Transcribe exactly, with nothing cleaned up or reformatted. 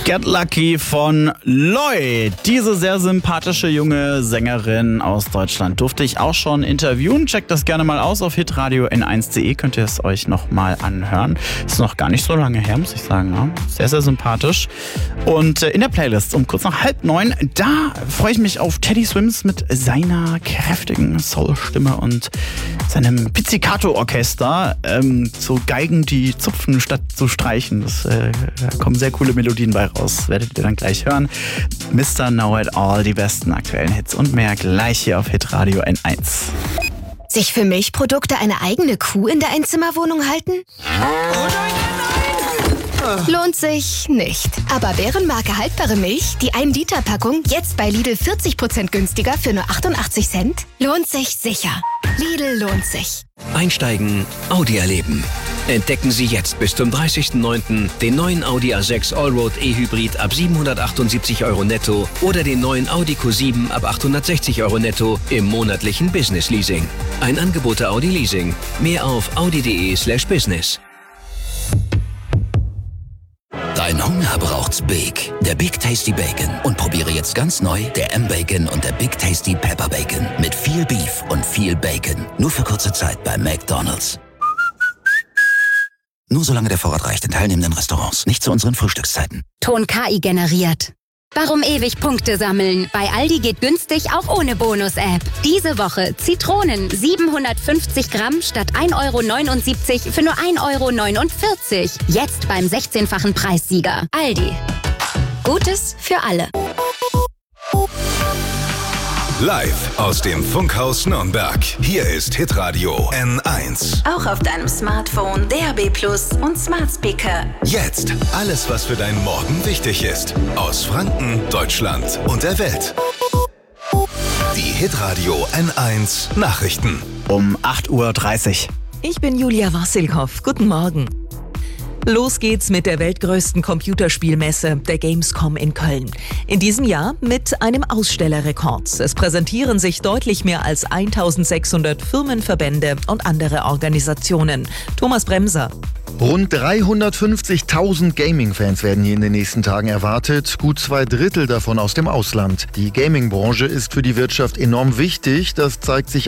Get Lucky von Loy. Diese sehr sympathische junge Sängerin aus Deutschland durfte ich auch schon interviewen. Checkt das gerne mal aus auf hitradio n eins punkt de. Könnt ihr es euch nochmal anhören. Ist noch gar nicht so lange her, muss ich sagen. Ne? Sehr, sehr sympathisch. Und in der Playlist um kurz nach halb neun, da freue ich mich auf Teddy Swims mit seiner kräftigen Soul-Stimme und seinem Pizzicato-Orchester. Ähm, so Geigen, die zupfen statt zu streichen. Das, äh, da kommen sehr coole Melodien bei raus. Werdet ihr dann gleich hören. Mister Know It All, die besten aktuellen Hits und mehr gleich hier auf Hitradio N eins. Sich für Milchprodukte eine eigene Kuh in der Einzimmerwohnung halten? Lohnt sich nicht. Aber Bärenmarke haltbare Milch, die ein Liter Packung, jetzt bei Lidl vierzig Prozent günstiger für nur achtundachtzig Cent? Lohnt sich sicher. Lidl lohnt sich. Einsteigen, Audi erleben. Entdecken Sie jetzt bis zum dreißigsten neunten den neuen Audi A sechs Allroad E-Hybrid ab siebenhundertachtundsiebzig Euro netto oder den neuen Audi Q sieben ab achthundertsechzig Euro netto im monatlichen Business Leasing. Ein Angebot der Audi Leasing. Mehr auf audi.de slash business. Dein Hunger braucht's Big. Der Big Tasty Bacon. Und probiere jetzt ganz neu der M-Bacon und der Big Tasty Pepper Bacon. Mit viel Beef und viel Bacon. Nur für kurze Zeit bei McDonald's. Nur solange der Vorrat reicht in teilnehmenden Restaurants. Nicht zu unseren Frühstückszeiten. Ton K I generiert. Warum ewig Punkte sammeln? Bei Aldi geht günstig auch ohne Bonus-App. Diese Woche Zitronen siebenhundertfünfzig Gramm statt ein Euro neunundsiebzig für nur ein Euro neunundvierzig. Jetzt beim sechzehnfachen Preissieger. Aldi. Gutes für alle. Live aus dem Funkhaus Nürnberg. Hier ist Hitradio N eins. Auch auf deinem Smartphone, D A B Plus und Smart Speaker. Jetzt alles, was für deinen Morgen wichtig ist. Aus Franken, Deutschland und der Welt. Die Hitradio N eins Nachrichten. Um acht Uhr dreißig. Ich bin Julia Wassilkow. Guten Morgen. Los geht's mit der weltgrößten Computerspielmesse, der Gamescom in Köln. In diesem Jahr mit einem Ausstellerrekord. Es präsentieren sich deutlich mehr als eintausendsechshundert Firmen, Verbände und andere Organisationen. Thomas Bremser. Rund dreihundertfünfzigtausend Gaming-Fans werden hier in den nächsten Tagen erwartet, gut zwei Drittel davon aus dem Ausland. Die Gaming-Branche ist für die Wirtschaft enorm wichtig, das zeigt sich